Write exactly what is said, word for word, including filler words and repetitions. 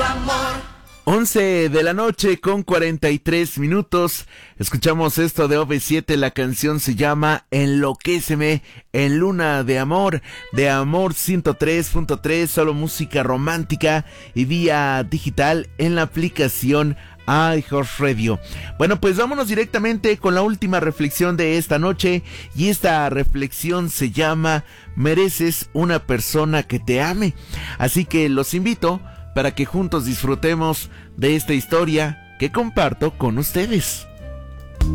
tu amor. once de la noche con cuarenta y tres minutos. Escuchamos esto de O V siete. La canción se llama Enloquéceme en Luna de Amor, de Amor ciento tres punto tres, solo música romántica y vía digital en la aplicación iHeartRadio. Bueno, pues vámonos directamente con la última reflexión de esta noche, y esta reflexión se llama Mereces una persona que te ame. Así que los invito para que juntos disfrutemos de esta historia que comparto con ustedes.